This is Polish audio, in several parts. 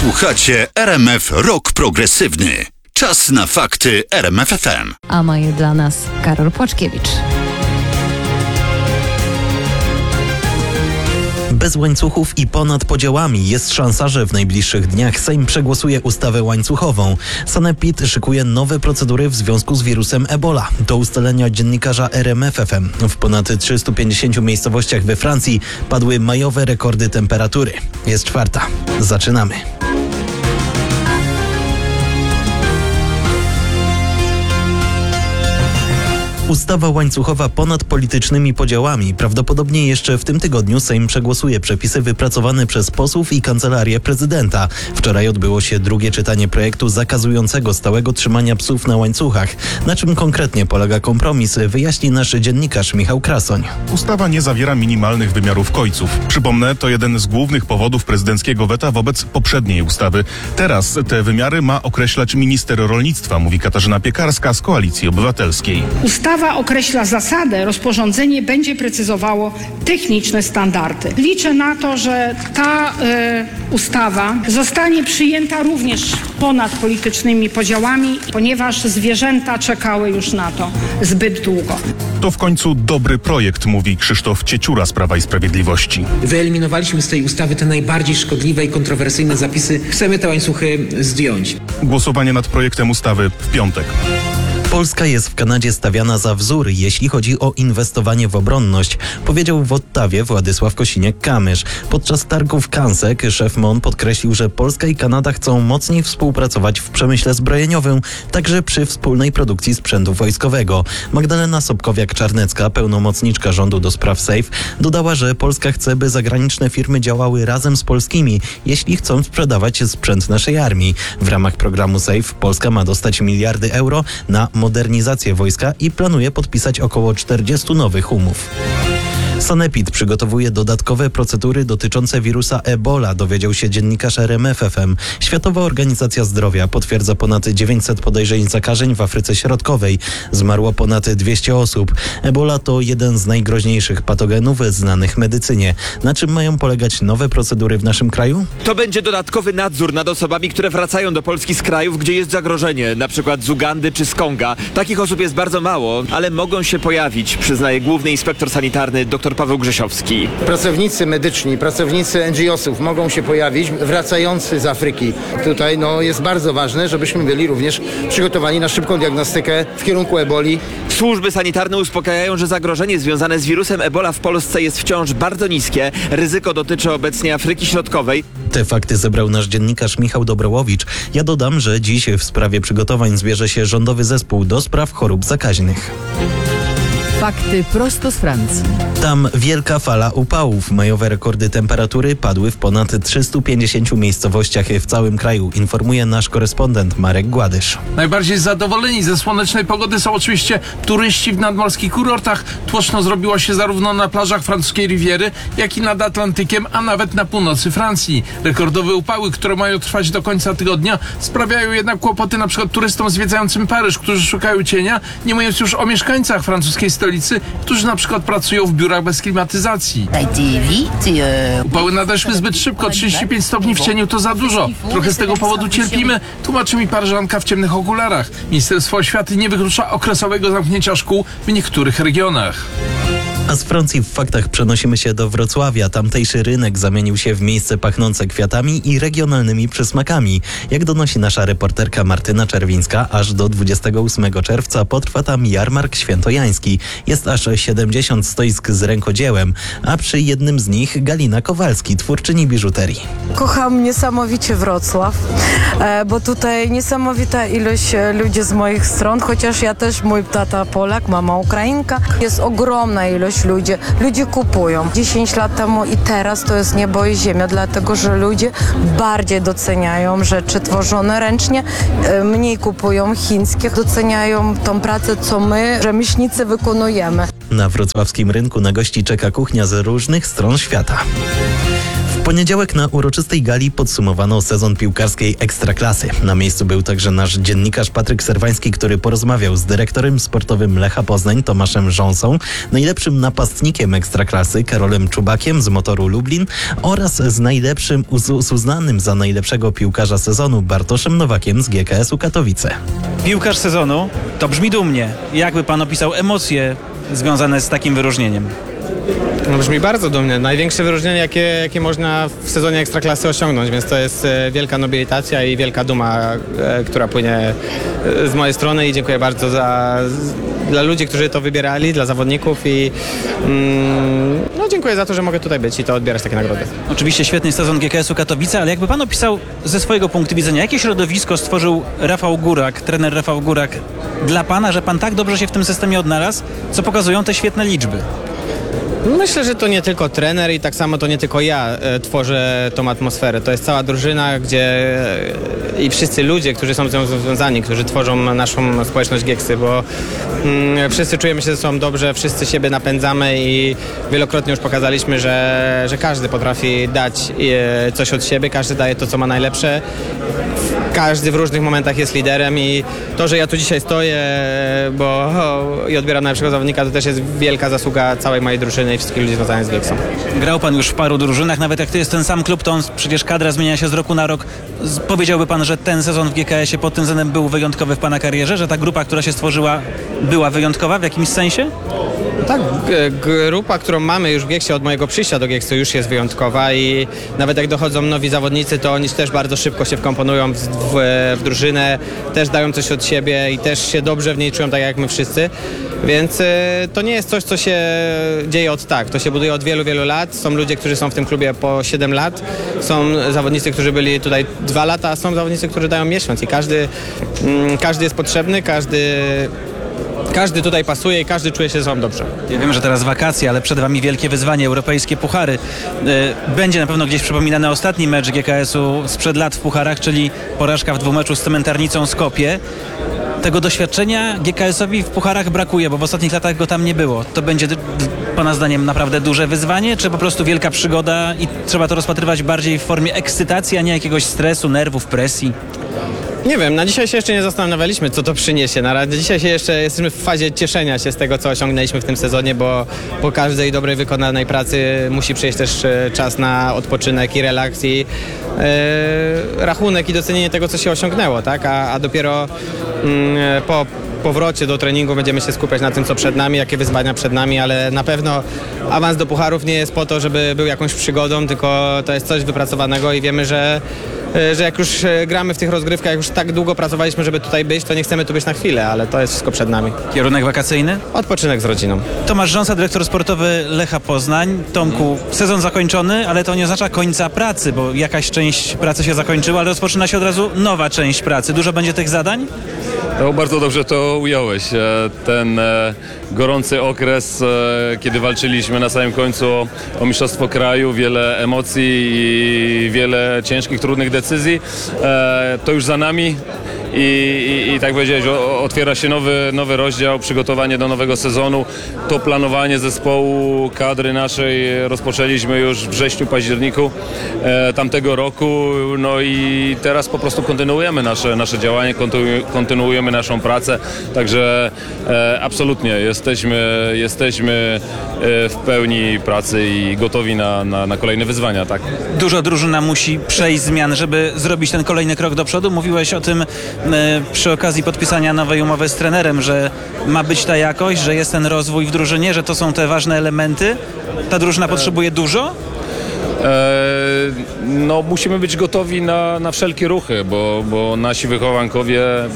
Słuchacie RMF Rock Progresywny. Czas na fakty RMF FM. A ma je dla nas Karol Płaczkiewicz. Bez łańcuchów i ponad podziałami jest szansa, że w najbliższych dniach Sejm przegłosuje ustawę łańcuchową. Sanepid szykuje nowe procedury w związku z wirusem Ebola. Do ustalenia dziennikarza RMF FM. W ponad 350 miejscowościach we Francji padły majowe rekordy temperatury. Jest czwarta. Zaczynamy. Ustawa łańcuchowa ponad politycznymi podziałami. Prawdopodobnie jeszcze w tym tygodniu Sejm przegłosuje przepisy wypracowane przez posłów i Kancelarię Prezydenta. Wczoraj odbyło się drugie czytanie projektu zakazującego stałego trzymania psów na łańcuchach. Na czym konkretnie polega kompromis, wyjaśni nasz dziennikarz Michał Krasoń. Ustawa nie zawiera minimalnych wymiarów kojców. Przypomnę, to jeden z głównych powodów prezydenckiego weta wobec poprzedniej ustawy. Teraz te wymiary ma określać minister rolnictwa, mówi Katarzyna Piekarska z Koalicji Obywatelskiej. Ustawa określa zasadę, rozporządzenie będzie precyzowało techniczne standardy. Liczę na to, że ta ustawa zostanie przyjęta również ponad politycznymi podziałami, ponieważ zwierzęta czekały już na to zbyt długo. To w końcu dobry projekt, mówi Krzysztof Cieciura z Prawa i Sprawiedliwości. Wyeliminowaliśmy z tej ustawy te najbardziej szkodliwe i kontrowersyjne zapisy. Chcemy te łańcuchy zdjąć. Głosowanie nad projektem ustawy w piątek. Polska jest w Kanadzie stawiana za wzór, jeśli chodzi o inwestowanie w obronność, powiedział w Ottawie Władysław Kosiniak-Kamysz. Podczas targów Kansek szef MON podkreślił, że Polska i Kanada chcą mocniej współpracować w przemyśle zbrojeniowym, także przy wspólnej produkcji sprzętu wojskowego. Magdalena Sobkowiak-Czarnecka, pełnomocniczka rządu do spraw SAFE, dodała, że Polska chce, by zagraniczne firmy działały razem z polskimi, jeśli chcą sprzedawać sprzęt naszej armii. W ramach programu SAFE Polska ma dostać miliardy euro na modernizację wojska i planuje podpisać około 40 nowych umów. Sanepid przygotowuje dodatkowe procedury dotyczące wirusa Ebola, dowiedział się dziennikarz RMF FM. Światowa Organizacja Zdrowia potwierdza ponad 900 podejrzeń zakażeń w Afryce Środkowej. Zmarło ponad 200 osób. Ebola to jeden z najgroźniejszych patogenów znanych medycynie. Na czym mają polegać nowe procedury w naszym kraju? To będzie dodatkowy nadzór nad osobami, które wracają do Polski z krajów, gdzie jest zagrożenie, na przykład z Ugandy czy z Konga. Takich osób jest bardzo mało, ale mogą się pojawić, przyznaje główny inspektor sanitarny dr Paweł Grzesiowski. Pracownicy medyczni, pracownicy NGO-sów mogą się pojawić, wracający z Afryki. Tutaj jest bardzo ważne, żebyśmy byli również przygotowani na szybką diagnostykę w kierunku eboli. Służby sanitarne uspokajają, że zagrożenie związane z wirusem Ebola w Polsce jest wciąż bardzo niskie. Ryzyko dotyczy obecnie Afryki Środkowej. Te fakty zebrał nasz dziennikarz Michał Dobrołowicz. Ja dodam, że dziś w sprawie przygotowań zbierze się rządowy zespół do spraw chorób zakaźnych. Fakty prosto z Francji. Tam wielka fala upałów. Majowe rekordy temperatury padły w ponad 350 miejscowościach w całym kraju, informuje nasz korespondent Marek Gładysz. Najbardziej zadowoleni ze słonecznej pogody są oczywiście turyści w nadmorskich kurortach. Tłoczno zrobiło się zarówno na plażach francuskiej Riviery, jak i nad Atlantykiem, a nawet na północy Francji. Rekordowe upały, które mają trwać do końca tygodnia, sprawiają jednak kłopoty na przykład turystom zwiedzającym Paryż, którzy szukają cienia, nie mówiąc już o mieszkańcach francuskiej stolicy, którzy na przykład pracują w biurach bez klimatyzacji. Upały nadeszły zbyt szybko, 35 stopni w cieniu to za dużo. Trochę z tego powodu cierpimy, tłumaczy mi paryżanka w ciemnych okularach. Ministerstwo Oświaty nie wyklucza okresowego zamknięcia szkół w niektórych regionach. A z Francji w faktach przenosimy się do Wrocławia. Tamtejszy rynek zamienił się w miejsce pachnące kwiatami i regionalnymi przysmakami. Jak donosi nasza reporterka Martyna Czerwińska, aż do 28 czerwca potrwa tam jarmark świętojański. Jest aż 70 stoisk z rękodziełem, a przy jednym z nich Galina Kowalski, twórczyni biżuterii. Kocham niesamowicie Wrocław, bo tutaj niesamowita ilość ludzi z moich stron, chociaż ja też, mój tata Polak, mama Ukrainka. Jest ogromna ilość ludzi. Ludzie kupują. 10 lat temu i teraz to jest niebo i ziemia, dlatego że ludzie bardziej doceniają rzeczy tworzone ręcznie, mniej kupują chińskich, doceniają tą pracę, co my, rzemieślnicy, wykonujemy. Na wrocławskim rynku na gości czeka kuchnia z różnych stron świata. W W poniedziałek na uroczystej gali podsumowano sezon piłkarskiej Ekstraklasy. Na miejscu był także nasz dziennikarz Patryk Serwański, który porozmawiał z dyrektorem sportowym Lecha Poznań Tomaszem Rząsą, najlepszym napastnikiem Ekstraklasy Karolem Czubakiem z Motoru Lublin oraz z uznanym za najlepszego piłkarza sezonu Bartoszem Nowakiem z GKS-u Katowice. Piłkarz sezonu to brzmi dumnie. Jakby pan opisał emocje związane z takim wyróżnieniem? No brzmi bardzo dumnie. Największe wyróżnienie, jakie można w sezonie Ekstraklasy osiągnąć, więc to jest wielka nobilitacja i wielka duma, która płynie z mojej strony i dziękuję bardzo dla ludzi, którzy to wybierali, dla zawodników i dziękuję za to, że mogę tutaj być i to odbierać takie nagrody. Oczywiście świetny sezon GKS-u Katowice, ale jakby pan opisał ze swojego punktu widzenia, jakie środowisko stworzył Rafał Górak, trener Rafał Górak dla pana, że pan tak dobrze się w tym systemie odnalazł, co pokazują te świetne liczby? Myślę, że to nie tylko trener i tak samo to nie tylko ja tworzę tą atmosferę. To jest cała drużyna, gdzie i wszyscy ludzie, którzy są z nią związani, którzy tworzą naszą społeczność Gieksy, bo wszyscy czujemy się ze sobą dobrze, wszyscy siebie napędzamy i wielokrotnie już pokazaliśmy, że każdy potrafi dać coś od siebie, każdy daje to, co ma najlepsze. Każdy w różnych momentach jest liderem i to, że ja tu dzisiaj stoję i odbieram najlepszego zawodnika, to też jest wielka zasługa całej mojej drużyny i wszystkich ludzi związanych z Gieksą. Grał pan już w paru drużynach, nawet jak to jest ten sam klub, to przecież kadra zmienia się z roku na rok. Powiedziałby pan, że ten sezon w GKS-ie pod tym względem był wyjątkowy w pana karierze, że ta grupa, która się stworzyła, była wyjątkowa w jakimś sensie? Tak, grupa, którą mamy już w Gieksie od mojego przyjścia do Gieksu już jest wyjątkowa i nawet jak dochodzą nowi zawodnicy, to oni też bardzo szybko się wkomponują w drużynę, też dają coś od siebie i też się dobrze w niej czują, tak jak my wszyscy. Więc to nie jest coś, co się dzieje od tak. To się buduje od wielu, wielu lat. Są ludzie, którzy są w tym klubie po 7 lat. Są zawodnicy, którzy byli tutaj 2 lata, a są zawodnicy, którzy dają miesiąc i każdy jest potrzebny, każdy tutaj pasuje i każdy czuje się ze sobą dobrze. Ja wiem, że teraz wakacje, ale przed wami wielkie wyzwanie, europejskie puchary. Będzie na pewno gdzieś przypominany ostatni mecz GKS-u sprzed lat w pucharach, czyli porażka w 2 meczu z Cementarnicą Skopje. Tego doświadczenia GKS-owi w pucharach brakuje, bo w ostatnich latach go tam nie było. To będzie pana zdaniem naprawdę duże wyzwanie, czy po prostu wielka przygoda i trzeba to rozpatrywać bardziej w formie ekscytacji, a nie jakiegoś stresu, nerwów, presji? Nie wiem, na dzisiaj się jeszcze nie zastanawialiśmy, co to przyniesie. Na razie dzisiaj jesteśmy w fazie cieszenia się z tego, co osiągnęliśmy w tym sezonie, bo po każdej dobrej wykonanej pracy musi przyjść też czas na odpoczynek i relaks i rachunek i docenienie tego, co się osiągnęło, tak? A dopiero po powrocie do treningu będziemy się skupiać na tym, co przed nami, jakie wyzwania przed nami, ale na pewno awans do pucharów nie jest po to, żeby był jakąś przygodą, tylko to jest coś wypracowanego i wiemy, że jak już gramy w tych rozgrywkach, jak już tak długo pracowaliśmy, żeby tutaj być, to nie chcemy tu być na chwilę, ale to jest wszystko przed nami. Kierunek wakacyjny? Odpoczynek z rodziną. Tomasz Rząsa, dyrektor sportowy Lecha Poznań. Tomku, sezon zakończony, ale to nie oznacza końca pracy, bo jakaś część pracy się zakończyła, ale rozpoczyna się od razu nowa część pracy. Dużo będzie tych zadań? No, bardzo dobrze to ująłeś. Ten gorący okres, kiedy walczyliśmy na samym końcu o mistrzostwo kraju, wiele emocji i wiele ciężkich, trudnych decyzji, to już za nami. I tak powiedziałeś, otwiera się nowy rozdział, przygotowanie do nowego sezonu. To planowanie zespołu, kadry naszej rozpoczęliśmy już w wrześniu, październiku tamtego roku. No i teraz po prostu kontynuujemy nasze działanie, kontynuujemy naszą pracę. Także absolutnie jesteśmy w pełni pracy i gotowi na kolejne wyzwania. Tak. Dużo drużyna musi przejść zmian, żeby zrobić ten kolejny krok do przodu. Mówiłeś o tym przy okazji podpisania nowej umowy z trenerem, że ma być ta jakość, że jest ten rozwój w drużynie, że to są te ważne elementy. Ta drużyna potrzebuje dużo? No, musimy być gotowi na wszelkie ruchy, bo nasi wychowankowie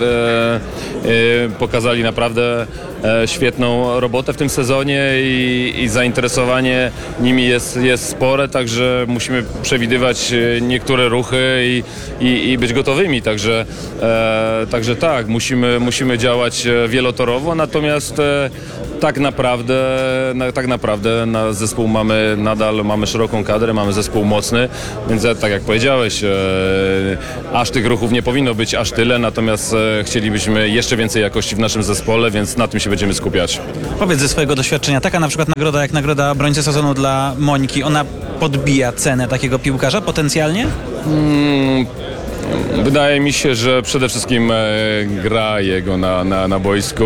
pokazali naprawdę świetną robotę w tym sezonie i zainteresowanie nimi jest spore, także musimy przewidywać niektóre ruchy i być gotowymi, także tak, musimy działać wielotorowo, natomiast tak naprawdę na zespół nadal mamy szeroką kadrę, mamy zespół mocny, więc tak jak powiedziałeś, aż tych ruchów nie powinno być aż tyle, natomiast chcielibyśmy jeszcze więcej jakości w naszym zespole, więc na tym się będziemy skupiać. Powiedz ze swojego doświadczenia, taka na przykład nagroda jak nagroda obrońcy sezonu dla Mońki, ona podbija cenę takiego piłkarza potencjalnie? Wydaje mi się, że przede wszystkim gra jego na boisku.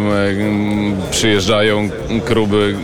Przyjeżdżają kluby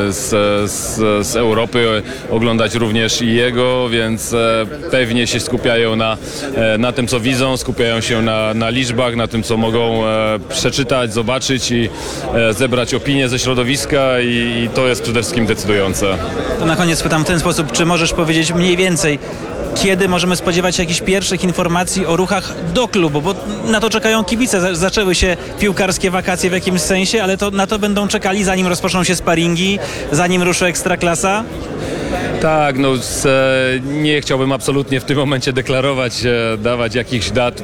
z Europy oglądać również i jego, więc pewnie się skupiają na tym, co widzą, skupiają się na liczbach, na tym, co mogą przeczytać, zobaczyć i zebrać opinię ze środowiska i to jest przede wszystkim decydujące. To na koniec pytam w ten sposób, czy możesz powiedzieć mniej więcej, kiedy możemy spodziewać się jakichś pierwszych informacji o ruchach do klubu, bo na to czekają kibice. Zaczęły się piłkarskie wakacje w jakimś sensie, ale na to będą czekali, zanim rozpoczną się sparingi, zanim ruszy Ekstraklasa. Tak, nie chciałbym absolutnie w tym momencie deklarować, dawać jakichś dat,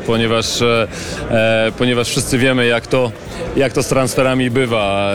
ponieważ wszyscy wiemy, jak to z transferami bywa.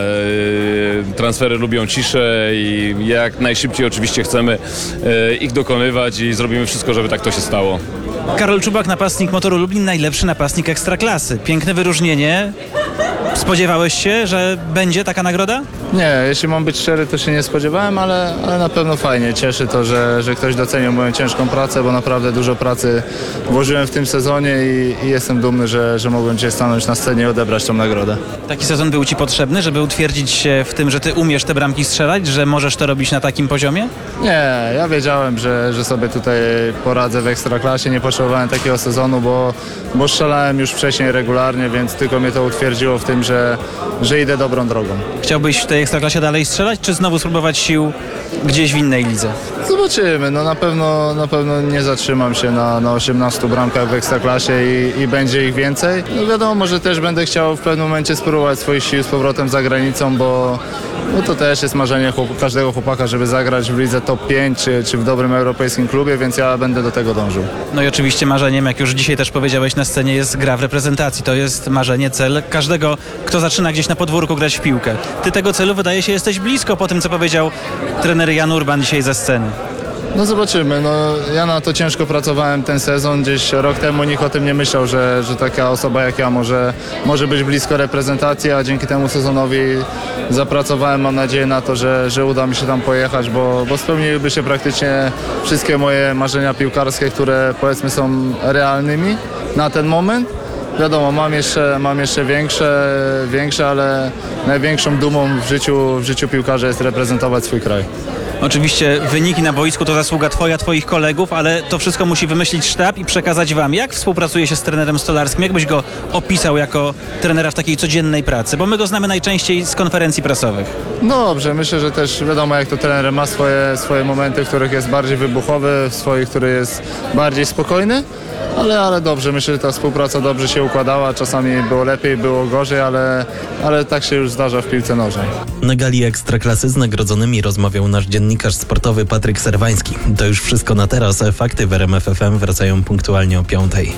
Transfery lubią ciszę i jak najszybciej oczywiście chcemy ich dokonywać i zrobimy wszystko, żeby tak to się stało. Karol Czubak, napastnik Motoru Lublin, najlepszy napastnik Ekstraklasy. Piękne wyróżnienie. Spodziewałeś się, że będzie taka nagroda? Nie, jeśli mam być szczery, to się nie spodziewałem, ale na pewno fajnie. Cieszy to, że ktoś docenił moją ciężką pracę, bo naprawdę dużo pracy włożyłem w tym sezonie i jestem dumny, że mogłem dzisiaj stanąć na scenie i odebrać tą nagrodę. Taki sezon był Ci potrzebny, żeby utwierdzić się w tym, że Ty umiesz te bramki strzelać, że możesz to robić na takim poziomie? Nie, ja wiedziałem, że sobie tutaj poradzę w Ekstraklasie. Nie potrzebowałem takiego sezonu, bo strzelałem już wcześniej regularnie, więc tylko mnie to utwierdziło w tym, że idę dobrą drogą. Chciałbyś w tej Ekstraklasie dalej strzelać, czy znowu spróbować sił gdzieś w innej lidze? Zobaczymy. No na pewno nie zatrzymam się na 18 bramkach w Ekstraklasie i będzie ich więcej. No wiadomo, że też będę chciał w pewnym momencie spróbować swoich sił z powrotem za granicą, bo to też jest marzenie każdego chłopaka, żeby zagrać w lidze top 5 czy w dobrym europejskim klubie, więc ja będę do tego dążył. No i oczywiście marzeniem, jak już dzisiaj też powiedziałeś na scenie, jest gra w reprezentacji. To jest marzenie, cel każdego, kto zaczyna gdzieś na podwórku grać w piłkę. Ty tego celu, wydaje się, jesteś blisko po tym, co powiedział trener Jan Urban dzisiaj ze sceny. No zobaczymy. No, ja na to ciężko pracowałem ten sezon. Gdzieś rok temu nikt o tym nie myślał, że taka osoba jak ja może być blisko reprezentacji, a dzięki temu sezonowi zapracowałem. Mam nadzieję na to, że uda mi się tam pojechać, bo spełniłyby się praktycznie wszystkie moje marzenia piłkarskie, które powiedzmy są realnymi na ten moment. Wiadomo, mam jeszcze większe, ale największą dumą w życiu piłkarza jest reprezentować swój kraj. Oczywiście wyniki na boisku to zasługa Twoja, Twoich kolegów, ale to wszystko musi wymyślić sztab i przekazać Wam. Jak współpracuje się z trenerem Stolarskim? Jak byś go opisał jako trenera w takiej codziennej pracy? Bo my go znamy najczęściej z konferencji prasowych. Dobrze, myślę, że też wiadomo, jak to trener ma swoje momenty, w których jest bardziej wybuchowy, w swoich, który jest bardziej spokojny. Ale dobrze, myślę, że ta współpraca dobrze się układała. Czasami było lepiej, było gorzej, ale tak się już zdarza w piłce nożnej. Na gali Ekstraklasy z nagrodzonymi rozmawiał nasz dziennikarz sportowy Patryk Serwański. To już wszystko na teraz. Fakty w RMF FM wracają punktualnie o 5:00.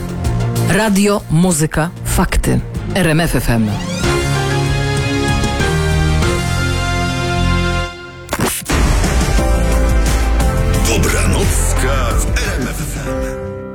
Radio, muzyka, fakty. RMF FM. Dobranocka w RMF FM.